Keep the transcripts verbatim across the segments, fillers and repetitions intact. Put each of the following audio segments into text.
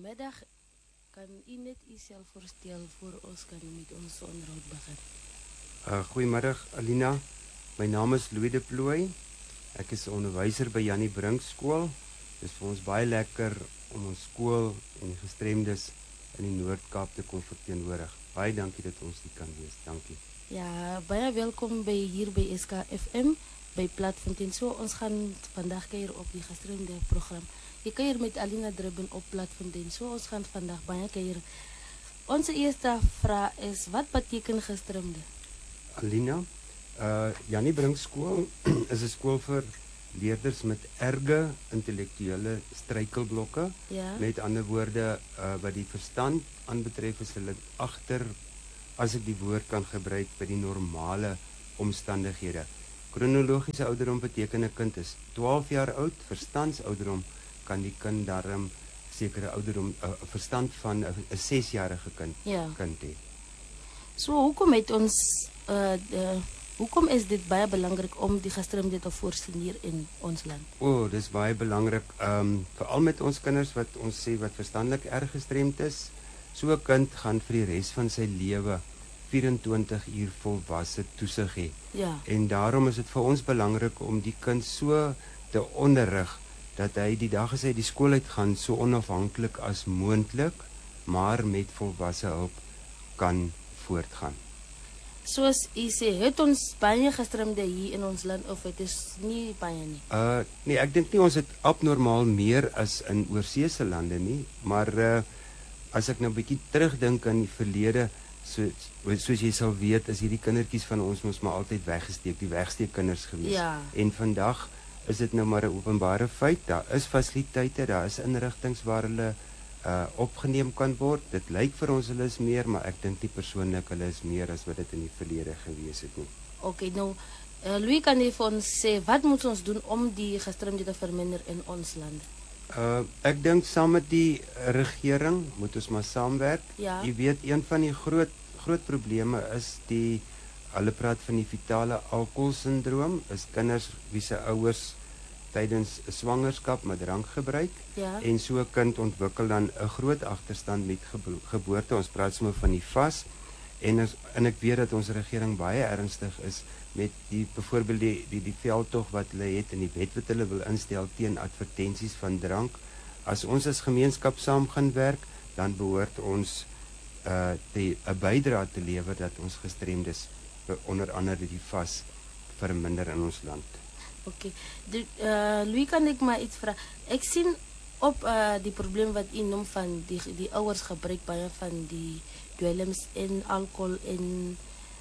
Goedemiddag. Kan u net uzelf voorstellen voor ons kan met ons onderhoud beginnen? Uh, goeiemiddag Alina, my naam is Louis de Plooy. Ek is 'n onderwyser by Jannie Brink skool. Dit is vir ons baie lekker om ons skool en die gestremdes in die Noord-Kaap te kon verteenwoordig. Baie dankie dat ons dit kan wees. Dankie. Ja, baie welkom by hier by S K F M by Platfontein. So ons gaan vandag kuier op die gestremde program. Jy kuier met Alina Dribben op Platfontein. So ons gaan vandag baie kuier. Onze eerste vraag is, wat beteken gestremde? Alina, uh, Jannie Brink skool is 'n skool vir leerders met erge intellektuele struikelblokke. Ja. Met ander woorde, uh, wat die verstand aanbetref is hulle agter, as ek die woord kan gebruik, by die normale omstandighede. Kronologiese ouderdom beteken 'n kind is twaalf jaar oud, verstandsouderdom kan die kind daarom sekere ouderdom 'n uh, verstand van 'n uh, sesjarige kind Ja. kind hê. So hoekom het ons uh, uh, hoekom is dit baie belangrik om die gestremde te voorsien hier in ons land? O, oh, dis baie belangrik, um, veral met ons kinders wat ons sê wat verstandelik erg gestremd is. So 'n kind gaan vir die res van sy lewe vyf-en-twintig uur volwasse toesig hê. Ja. En daarom is dit vir ons belangrik om die kind so te onderrig dat hy die dag as hy die skool uit gaan so onafhanklik as moontlik, maar met volwasse hulp kan voortgaan. Soos u sê, het ons baie gestremde hier in ons land of het is nie baie nie? Uh nee, ek dink nie ons het abnormaal meer as in oorseese lande nie, maar uh as ek nou 'n bietjie terugdink aan die verlede, so soos jy sal weet, is hierdie kindertjies van ons mos maar altyd weggesteek, die wegsteekkinders gewees. Ja. En vandag is dit nou maar 'n openbare feit. Daar is fasiliteite, daar is inrigtinge waar hulle uh opgeneem kan word. Dit lyk vir ons hulle is meer, maar ek dink nie persoonlik hulle is meer as wat dit in die verlede gewees het nie. Oké, nou, uh, Louis kan jy vir ons sê, wat moet ons doen om die gestremde te verminder in ons land? Uh ek dink saam met die regering moet ons maar saamwerk. Ja. Jy weet, een van die groot groot probleme is die, hulle praat van die fetale alkoholsindroom, is kinders wie se ouers tydens swangerskap met drank gebruik. Ja. En so 'n kind ontwikkel dan 'n groot agterstand met gebo geboorte. Ons praat sommer van die V A S. En is, en ek weet dat ons regering baie ernstig is met die byvoorbeeld die die die veldtog wat hulle het en die wet wat hulle wil instel teen advertensies van drank. As ons as gemeenskap saam gaan werk, dan behoort ons uh 'n bydrae te lewer dat ons gestremdes onder andere die V A S verminder in ons land. Oké, okay. uh, Louis, kan ik maar iets vragen? Ik zie op uh, die probleem wat u noemt van die, die ouders gebruik baie van die dwelms en alcohol en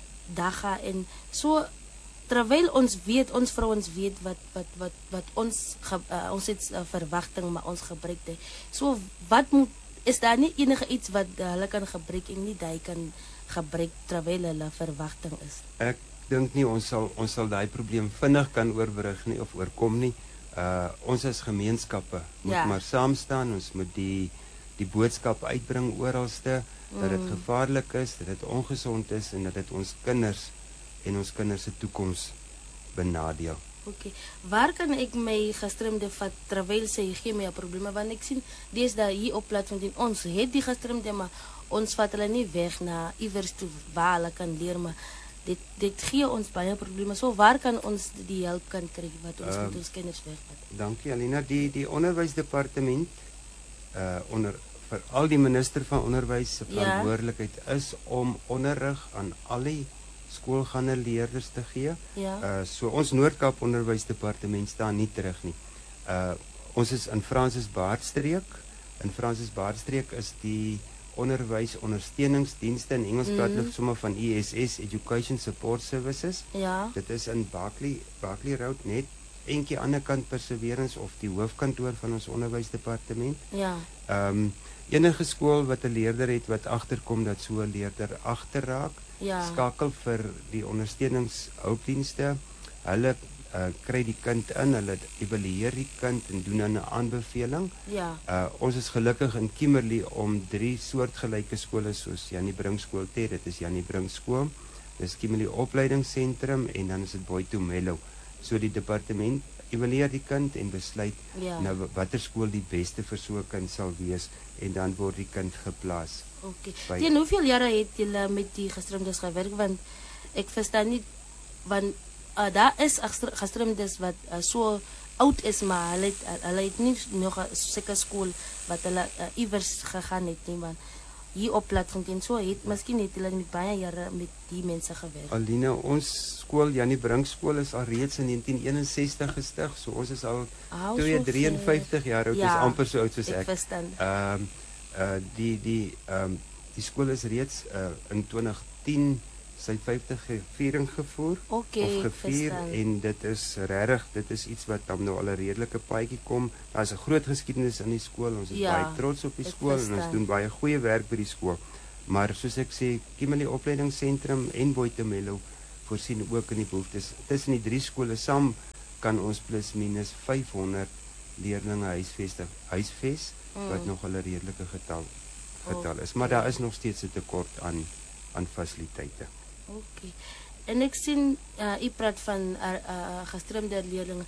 daga en so, terwijl ons weet, ons vrouwens weet wat, wat, wat, wat ons, uh, ons het uh, verwachting, maar ons gebruikt het. So, wat moet, is daar niet enige iets wat uh, hulle kan gebruiken en niet dat hy kan gebruik terwijl hulle verwachting is? Ek dink nie ons sal ons sal daai probleem vinnig kan oorbrug nie of oorkom nie. Uh ons as gemeenskappe moet Ja. maar saam staan. Ons moet die die boodskap uitbring oralste dat dit Mm. gevaarlik is, dat dit ongesond is en dat dit ons kinders en ons kinders se toekoms benadeel. Oké, okay. Waar kan ik my gestremde vat terwijl sy geen meer probleme? Want ik zie deesdae hier op Platfontein, ons het die gestremde, maar ons vat hulle nie weg na iewers toe waar hulle kan leer, maar dit dit gee ons baie probleme. So waar kan ons die hulp kan kry wat ons Uh, met ons kinders wegvat? Dankie Alina. Die die onderwysdepartement uh onder vir al die minister van onderwys se Ja. verantwoordelikheid is om onderrig aan al die skoolgaande leerders te gee. Ja. Uh so ons Noord-Kaap onderwysdepartement staan nie terug nie. Uh ons is in Francis Baard streek. In Francis Baard streek is die onderwys ondersteuningsdienste, in Engels praat hulle Mhm. sommer van E S S, Education Support Services. Ja. Dit is in Barkley Barkley Road, net eentjie ander kant Perseverance of die hoofkantoor van ons onderwysdepartement. Ja. Ehm um, enige skool wat 'n leerder het wat agterkom dat so 'n leerder agterraak, Ja. skakel vir die ondersteuningshulpdienste. Hulle uh, kry die kind in, hulle evalueer die kind en doen dan 'n aanbeveling. Ja. Uh, ons is gelukkig in Kimberley om drie soortgelyke skole soos Jannie Brink skool te hê. Dit is Jannie Brink skool, dis Kimberley opleidingsentrum en dan is dit Boito Mellow. So die departement evalueer die kind en besluit Ja. nou watter skool die beste vir so 'n kind sal wees en dan word die kind geplaas. Okay. By- Teen hoeveel jare het julle met die gestremdes gewerk? Want ek verstaan nie, want uh, daar is gestr- gestremdes wat uh, so oud is, maar hulle het, hulle het nie nog 'n seker skool wat hulle uh, iewers gegaan het nie, want hier op Platfontein so het miskien het hulle met baie jare met die mense gewerk. Alina, ons skool Janie Brink skool is al reeds in negentien eenensestig gestig, so ons is al Ah, twee so drieënvyftig jaar oud, Ja, is amper so oud soos ek ek. verstaan. Ehm uh, die die ehm um, die skool is reeds uh, in twintig tien sy vyftigste viering gevoer Okay, of ek gevier verstaan. en dit is regtig, dit is iets wat dan nou al 'n redelike paadjie kom. Daar's 'n groot geskiedenis in die skool. Ons is Ja, baie trots op die ek skool en ons verstaan. doen baie goeie werk by die skool. Maar soos ek sê, Kimberley Opleidingsentrum en Boitemelo voorsien ook in die behoeftes. Tussen die drie skole saam kan ons plus minus vyfhonderd leerdlinge huisvestig, huisves Mm. wat nog 'n redelike getal getal is, Okay. maar daar is nog steeds 'n tekort aan aan fasiliteite. Okay. En ek sien uh, u praat van uh, uh, gestremde leerlinge.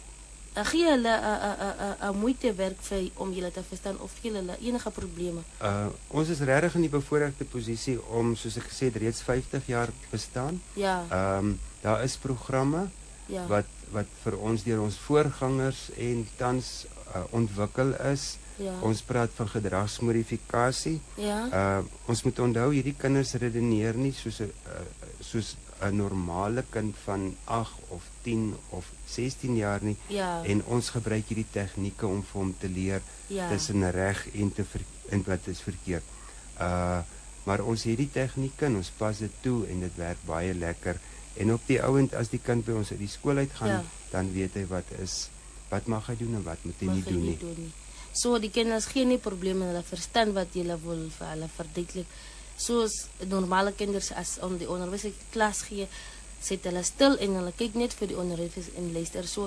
Uh, gee hulle 'n uh, uh, uh, uh, uh, moeite werk vir om julle te verstaan of gee hulle enige probleme? Uh ons is regtig in die bevoordeelde posisie om, soos ek gesê het, reeds vyftig jaar bestaan. Ja, Ehm um, daar is programme ja. wat wat vir ons deur ons voorgangers en tans uh, ontwikkel is. Ja. Ons praat van gedragsmodifikasie. Ja. Uh ons moet onthou hierdie kinders redeneer nie soos 'n uh, soos 'n normale kind van agt of tien of sestien jaar nie. Ja. En ons gebruik hierdie tegnieke om vir hom te leer Ja. tussen reg en te ver, en wat is verkeerd. Uh maar ons het die tegnieke en ons pas dit toe en dit werk baie lekker. En op die ouend as die kind by ons uit die skool uitgaan, Ja. dan weet hy wat is wat mag hy doen en wat moet hy Mag nie hy doen nie nie. doen nie. So die kinders gee nie probleme, hulle verstaan wat jy wil vir hulle verduidelik. Soos normale kinders as om die onderwys klas gee, sit hulle stil en hulle kyk net vir die onderwys en luister. So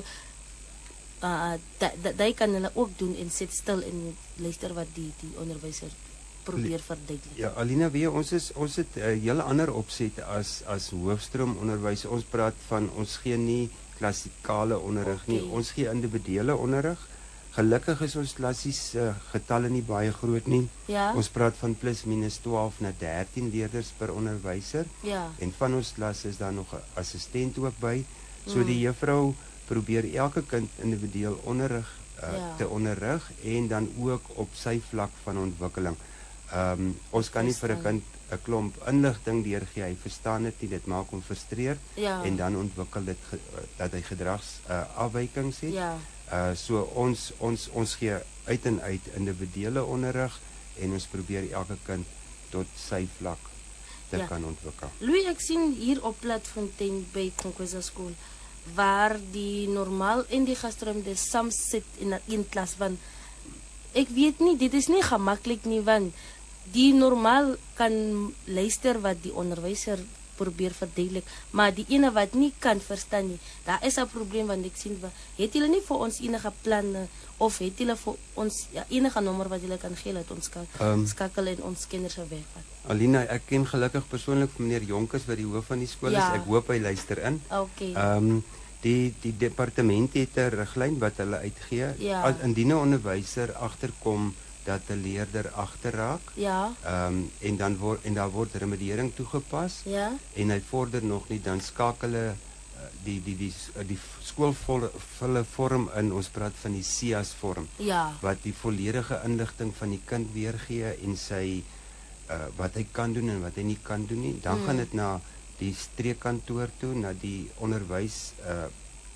uh daai kan hulle ook doen en sit stil en luister wat die die onderwyser probeer verduidelik. Ja, Alina, weet jy, ons is ons het 'n uh, hele ander opset as as hoofstroom onderwys. Ons praat van ons gee nie klassikale onderrig nie. Okay. Ons gee individuele onderrig. Gelukkig is ons klassies uh, getalle nie baie groot nie. Ja. Ons praat van plus minus twaalf na dertien leerders per onderwyser. Ja. En van ons klasse is daar nog 'n assistent ook by. So Mm. die juffrou probeer elke kind individueel onderrig uh, Ja. te onderrig en dan ook op sy vlak van ontwikkeling. Ehm um, ons kan nie vir 'n Verstaan. kind 'n klomp inligting deurgee, hy verstaan dit nie, dit maak hom frustreerd Ja. en dan ontwikkel dit ge, dat hy gedrags uh, afwykings het. Ja. Uh so ons ons ons gee uit en uit individuele onderrig en ons probeer elke kind tot sy vlak te Ja. kan ontwikkel. Louis, ek sien hier op Platfontein by Conquesa School waar die normaal en die gestremdes saam sit in 'n een klas, want ek weet nie, dit is nie gemaklik nie, want die normaal kan luister wat die onderwyser probeer verduidelik, maar die ene wat nie kan verstaan nie, daar is 'n probleem, want ek sien, het julle nie vir ons enige planne of het julle vir ons ja, enige nommer wat julle kan gee dat ons kan Um, skakel en ons kinders se weg vat? Alina, ek ken gelukkig persoonlik vir meneer Jonkers wat die hoof van die skool Ja. is. Ek hoop hy luister in. Okay. Ehm um, die die departement het 'n riglyn wat hulle uitgee. Ja. As indien 'n onderwyser agterkom dat 'n leerder agterraak, Ja. ehm um, en dan word en daar word remediering toegepas Ja. en hy vorder nog nie, dan skakel hulle uh, die die die die, die skoolvolle vorm in. Ons praat van die S I A S vorm Ja. wat die volledige inligting van die kind weergee en sy uh, wat hy kan doen en wat hy nie kan doen nie. Dan Mm. gaan dit na die streekkantoor toe, na die onderwys uh,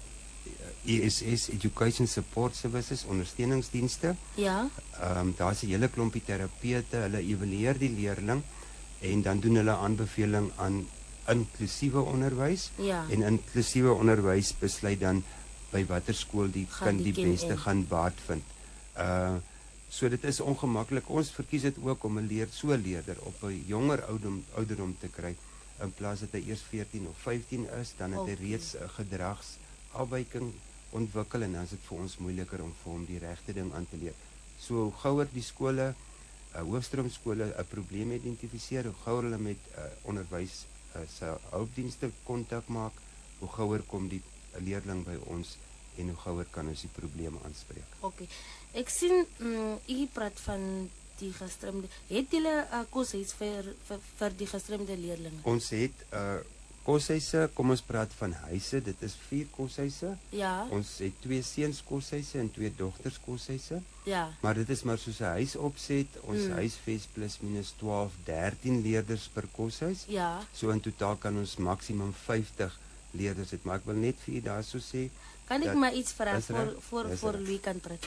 E S S Education Support Services ondersteuningsdienste. Ja. Ehm um, daar's 'n hele klompie terapeute, hulle evalueer die leerling en dan doen hulle aanbeveling aan inklusiewe onderwys. Ja. En inklusiewe onderwys besluit dan by watter skool die Gaan kind die die kind beste in. gaan baat vind. Uh so dit is ongemaklik. Ons verkies dit ook om 'n leer so 'n leerder op 'n jonger ouderdom ouderdom te kry in plaas dat hy eers veertien of vyftien is, dan het hy Okay. reeds 'n gedragsafwyking ontwikkel en dan is dit vir ons moeiliker om vir hom die regte ding aan te leer. So hoe gouer die skole, uh, hoofstroomskole 'n probleem identifiseer, hoe gouer hulle met uh, onderwys uh, se hulpdienste kontak maak, hoe gouer kom die 'n leerling by ons en hoe gouer kan ons die probleem aanspreek. Okay. Ek sien mm, u praat van die gestremde. Het julle 'n uh, koshuis vir, vir vir die gestremde leerdlinge? Ons het 'n uh, koshuise, kom ons praat van huise, dit is vier koshuise. Ja. Ons het twee seuns koshuise en twee dogters koshuise. Ja. Maar dit is maar soos 'n huis opset. Ons mm. huisves plus minus twaalf, dertien leerders per koshuis. Ja. So in totaal kan ons maksimum vyftig leerders het, maar ek wil net vir u daarso sê. Kan ek maar iets vra voor voor voor Louis kan praat?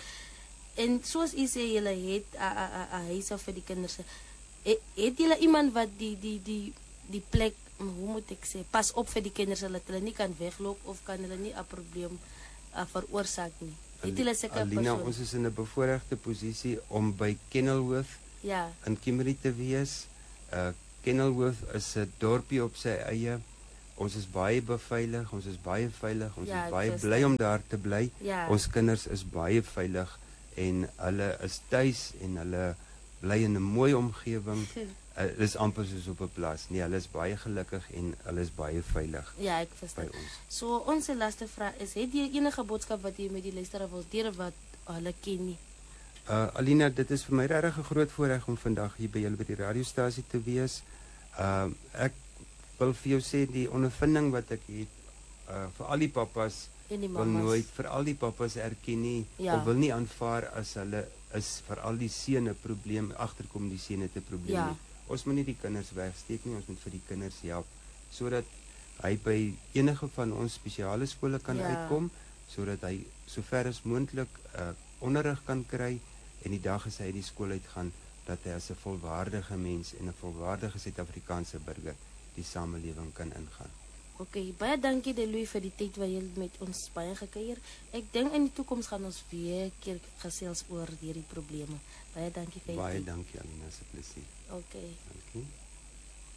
En soos u sê julle het 'n huis vir die kinders. Het, het julle iemand wat die die die die plek, hoe moet ek sê, pas op vir die kinders sodat hulle nie kan wegloop of kan hulle nie 'n probleem uh, veroorsaak nie? Het julle seker Alina, ons is in 'n bevoordeelde posisie om by Kenilworth ja in Kimberley te wees. Uh Kenilworth is 'n dorpie op sy eie. Ons is baie beveilig, ons is baie veilig, ons ja, is baie bly om daar te bly. Ja. Ons kinders is baie veilig en hulle is tuis en hulle bly in 'n mooi omgewing. Uh, dit is amper soos op 'n plaas. Nee, hulle is baie gelukkig en hulle is baie veilig. Ja, ek verstaan. So ons laaste vraag is, het jy enige boodskap wat jy met die luisteraars wil deel wat hulle ken nie? Uh Alina, dit is vir my regtig 'n groot voorreg om vandag hier by julle by die radiostasie te wees. Uh ek wil vir jou sê die ondervinding wat ek het uh vir al die pappas en die wil nooit vir al die pappas erken nie ja. of wil nie aanvaar as hulle is vir al die seuns probleem agterkom die seuns het 'n probleem ja. nie. Ons moet nie die kinders wegsteek nie, ons moet vir die kinders help sodat hy by enige van ons spesiale skole kan ja. uitkom, sodat hy sover as moontlik uh, onderrig kan kry en die dag as hy uit die skool uitgaan dat hy as 'n volwaardige mens en 'n volwaardige Suid-Afrikaanse burger die samelewing kan ingaan. Okay, baie dankie Louis vir die tyd wat jy met ons baie gekuier. Ek dink in die toekoms gaan ons weer keer gesels oor hierdie probleme. Baie dankie vir Baie dankie Alina, se plesier. Okay. Dankie.